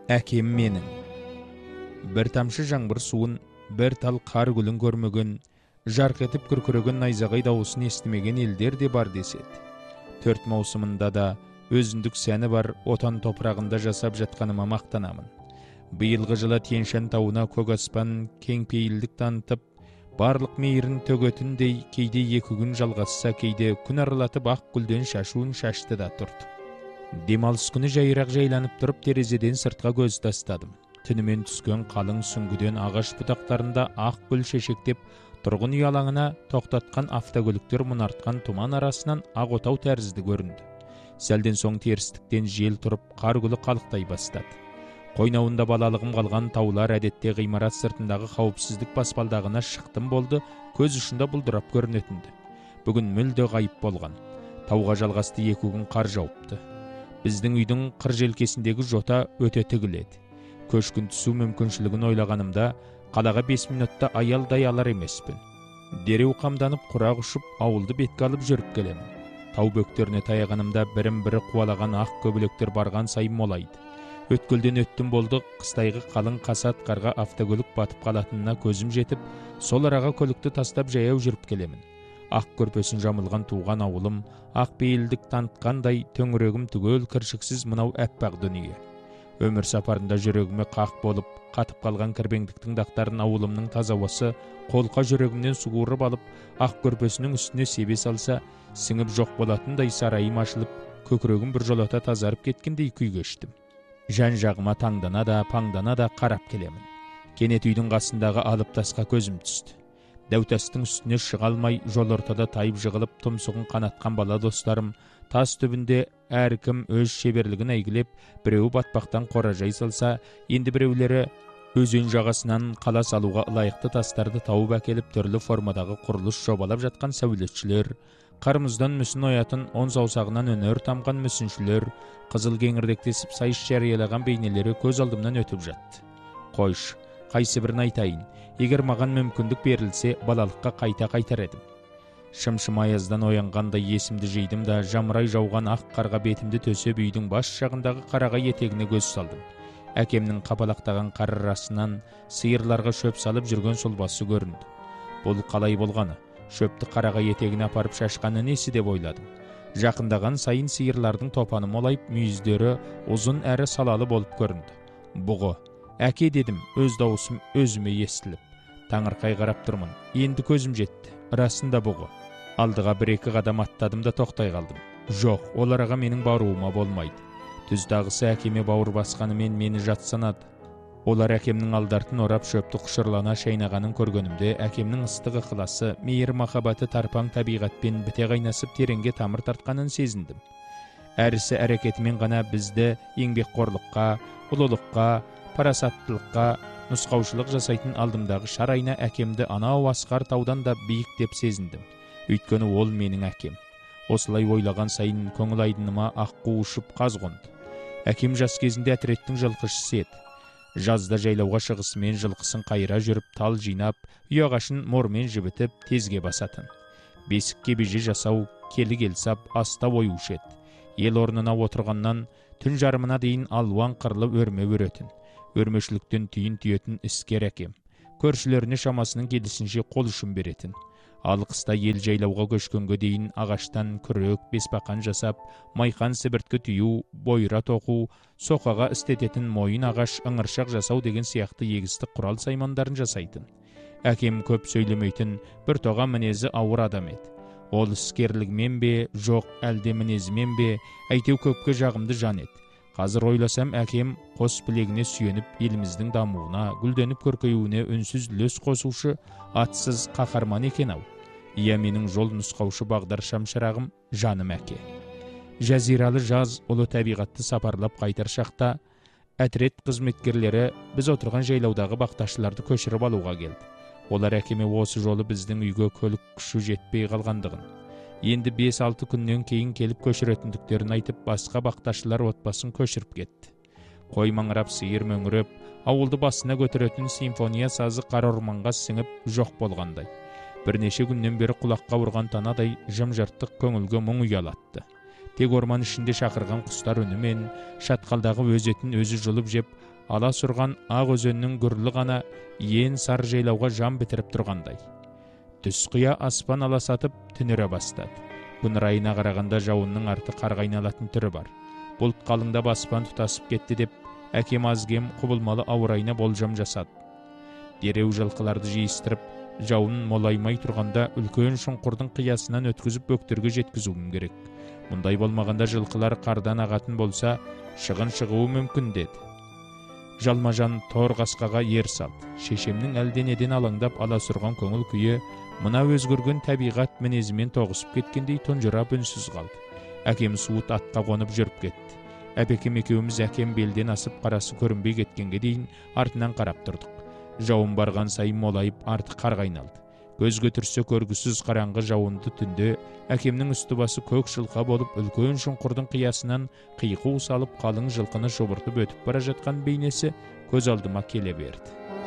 Әкем менің. Бір тамшы жаңбыр суын, бір тал қар гүлін көрмеген, жарқ етіп күркіреген найзағай дауысын естімеген елдер де бар деседі. 4 маусымында да өзіндік сәні бар отан топырағында жасап жатқаныма мақтанамын. Биылғы жылы Тянь-Шань тауына көк аспан кеңпейілдік танытып, барлық мейірін төгетіндей кейде 2 күн жалғасса, кейде күн аралатып ақ гүлден шашуын шашты да тұрды. Демалыс күні жайырақ жайланып тұрып, терезеден сыртқа көз тастадым. Түнімен түскен қалың сүңгіден ағаш бұтақтарында ақ гүл шешектеп, тұрғын үй алаңына тоқтатқан автокөліктер мұнартқан тұман арасынан ақ отау тәрізді көрінді. Сәлден соң терістіктен жел тұрып, қар гүлі қалықтай бастады. Қойнауында балалығым қалған таулар әдетте ғимарат сыртындағы қауіпсіздік баспалдағына шықтым болды, көз ұшында бұлдырап көрінетінді. Бүгін мүлде ғайып болған. Тауға жалғасты 2 күн қар жауыпты. Біздің үйдің қыр желкесіндегі жота өте тігіледі. Көшкін түсу мүмкіншілігін ойлағанымда, қалаға 5 минутта аялдай алар емеспін. Дереу қамданып құрақ ұшып, ауылды бетке алып жүріп келемін. Тау бөктеріне таяғанымда бірін-бірі қуалаған ақ көбелектер барған сайын молайды. Өткелден өттім болды, қыстайғы қалың қасат қарға автокөлік батып қалатынына көзім жетіп, сол араға көлікті тастап жаяу жүріп келемін. Ақ көрпесін жамылған туған ауылым, ақ бейілдік танытқандай төңірегім түгел кіршіксіз мынау әппақ дүние. Өмір сапарында жүрегіме қақ болып, қатып қалған кірбеңдіктің дақтарын ауылымның таза ауасы қолқа жүрегімнен суырып алып, ақ көрпесінің үстіне себе салса, сіңіп жоқ болатындай сарайым ашылып, көкірегім бір жолата тазарып кеткендей күй кештім. Жан-жағыма таңдана да, паңдана да қарап келемін. Кенет үйдің қасындағы алып тасқа көзім түсті. Дәутастың үстіне шыға алмай, жол ортада тайып жығылып, тұмсығын қанатқан бала достарым, тас түбінде әркім өз шеберлігін әйгілеп, біреуі батпақтан қоражай салса, енді біреулері өзен жағасынан қала салуға лайықты тастарды тауып әкеліп, түрлі формадағы құрылыс жобалап жатқан сәулетшілер, қарымыздан мүсін оятын 10 саусағынан өнер тамған мүсіншілер, қызыл кеңірдектесіп сайыс жариялаған бейнелері көз алдымнан өтіп жатты. Қойш, қайсы бірін айтайын, егер маған мүмкіндік берілсе, балалыққа қайта қайтар едім. Шым-шым аяздан оянғанда есімді жейдім да, жамырай жауған ақ қарға бетімді төсеп, үйдің бас жағындағы қарағай етегіне көз салдым. Әкемнің қапалақтаған қар арасынан сиырларға шөп салып жүрген сол басы көрінді. Бұл қалай болғаны? Шөпті қарағай етегіне апарып шашқаны несі деп ойладым. Жақындаған сайын сиырлардың топаны молайып, мүйіздері ұзын әрі салалы болып көрінді. Бұғы, әке дедім, өз дауысым өзіме естіліп. Таңырқай қарап тұрмын. Енді көзім жетті. Расында бұғы. Алдыға 1-2 қадам аттадым да тоқтай қалдым. Жоқ, оларға менің баруыма болмайды. Түздағысы әкеме бауыр басқанымен мені жат санады. Олар әкемнің алдартын орап шөпті құшырлана шайнағанын көргенімде, әкемнің ыстық ықыласы, мейір махаббаты тарпаң табиғатпен біте қайнасып тереңге тамыр тартқанын сезіндім. Әрісі әрекетімен ғана бізді еңбекқорлыққа, ұлылыққа, парасаттылыққа нұсқаушылық жасайтын алдымдағы шарайна әкемді анау асқар таудан да биік деп сезіндім. Өйткені ол менің әкем. Осылай ойлаған сайын көңіл айдыныма аққу ұшып қаз қонды. Әкем жас кезінде әтреттің жылқышысы еді. Жазда жайлауға шығысымен жылқысын қайыра жүріп, тал жинап, үй ағашын мормен жібітіп, тезге басатын. Бесікке беже жасау, келі келсап, аста ойушы еді. Ел орнына отырғаннан түн жарымына дейін алуан қырлы өрме өретін. Өрмешіліктен түйін түйетін іскер әкем. Көршілеріне шамасының келісінше қол ұшын беретін. Ал қыста ел жайлауға көшкенге дейін ағаштан күрек, бесбақан жасап, майқан сібірткі түйу, бойра тоқу, соқаға істететін мойын ағаш, ыңыршақ жасау деген сияқты егістік құрал саймандарын жасайтын. Әкем көп сөйлемейтін, бір тоға мінезі ауыр адам еді. Ол іскерлігімен бе, жоқ әлде мінезімен бе, әйтеу көпке жағымды жан еді. Қазір ойласам, әкем қос білегіне сүйеніп, еліміздің дамуына, гүлденіп көркеюіне үнсіз үлес қосушы, атсыз қаһарман екен-ау. Иә, менің жол нұсқаушы бағдар шамшырағым, жаным әке. Жазиралы жаз ұлы табиғатты сапарлап қайтар шақта, әтрет қызметкерлері біз отырған жайлаудағы бақташыларды көшіріп алуға келді. Олар әкеме осы жолы біздің үйге көлік күші жетпей қалғандығын, енді 5-6 күннен кейін келіп көшіретіндіктерін айтып, басқа бақташылар отбасын көшіріп кетті. Қой маңырап, сиыр мөңіреп, ауылды басына көтеретін симфония сазы қара орманға сіңіп жоқ болғандай. Бірнеше күннен бері құлаққа ұрған танадай жым-жырттық көңілге мұң ұялатты. Тек орман ішінде шақырған құстар үнімен, шатқалдағы өзетін өзі жұлып жеп, ала сұрған ақ өзеннің гүрлі ғана ең сар жайлауға жан бітіріп тұрғандай. Түс қия аспан аласатып түнере бастады. Күн райына қарағанда жауынның арты қарға айналатын түрі бар. Бұлт қалыңдап аспан тұтасып кетті деп, әкем азгем құбылмалы ауа райына болжам жасады. Дереу жылқыларды жиыстырып, жауын молаймай тұрғанда үлкен шұңқырдың қиясынан өткізіп бөктерге жеткізуім керек. Мұндай болмағанда жылқылар қардан ағатын болса, шығын шығуы мүмкін деді. Жалмажан тор қасқаға ер салды. Шешемнің әлден-еден алаңдап аласұрған көңіл күйі мына өзгерген табиғат мінезімен тоғысып кеткендей тұнжырап үнсіз қалды. Әкем суыт атқа қонып жүріп кетті. Әпекем екеуміз әкем белден асып қарасы көрінбей кеткенге дейін артынан қарап тұрдық. Жауын барған сайын молайып арты қарға айналды. Көзге түрсе көргісіз қараңғы жауынды түнде әкемнің үсті басы көк жылқа болып үлкен шұңқырдың қиясынан қиқу салып қалың жылқыны шұбыртып өтіп бара жатқан бейнесі көз алдыма келе берді.